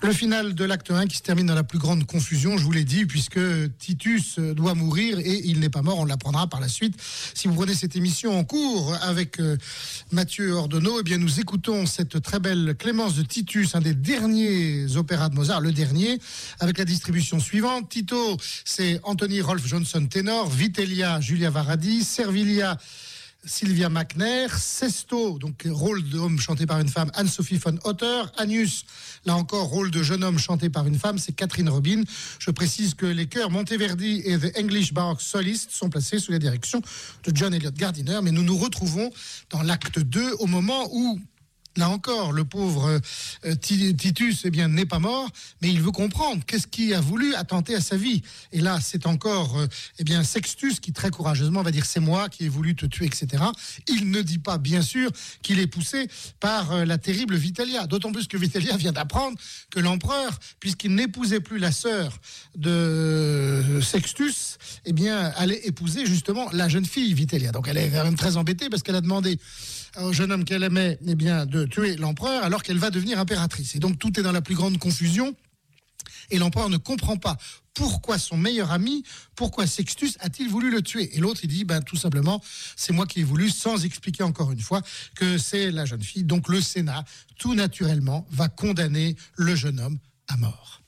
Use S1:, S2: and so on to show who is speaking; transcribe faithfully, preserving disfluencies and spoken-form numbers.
S1: Le final de l'acte un qui se termine dans la plus grande confusion, je vous l'ai dit, puisque Titus doit mourir et il n'est pas mort, on l'apprendra par la suite. Si vous prenez cette émission en cours avec euh, Mathieu Ordonneau, eh bien nous écoutons cette très belle Clémence de Titus, un des derniers opéras de Mozart, le dernier, avec la distribution suivante. Tito, c'est Anthony Rolf Johnson ténor, Vitellia, Julia Varadi, Servilia, Sylvia Mackner, Sesto, donc rôle d'homme chanté par une femme, Anne-Sophie von Otter, Agnus, là encore rôle de jeune homme chanté par une femme, c'est Catherine Robin. Je précise que les chœurs Monteverdi et The English Baroque Solist sont placés sous la direction de John Eliot Gardiner, mais nous nous retrouvons dans l'acte deux au moment où là encore, le pauvre euh, Titus eh bien, n'est pas mort, mais il veut comprendre qu'est-ce qui a voulu attenter à sa vie. Et là, c'est encore euh, eh bien, Sextus qui très courageusement va dire « c'est moi qui ai voulu te tuer », et cetera. Il ne dit pas, bien sûr, qu'il est poussé par euh, la terrible Vitellia. D'autant plus que Vitellia vient d'apprendre que l'empereur, puisqu'il n'épousait plus la sœur de Sextus, eh bien, allait épouser justement la jeune fille Vitellia. Donc elle est quand même très embêtée parce qu'elle a demandé au jeune homme qu'elle aimait eh bien, de tuer l'empereur alors qu'elle va devenir impératrice. Et donc tout est dans la plus grande confusion et l'empereur ne comprend pas pourquoi son meilleur ami, pourquoi Sextus a-t-il voulu le tuer. Et l'autre il dit ben, tout simplement c'est moi qui ai voulu, sans expliquer encore une fois que c'est la jeune fille. Donc le Sénat tout naturellement va condamner le jeune homme à mort.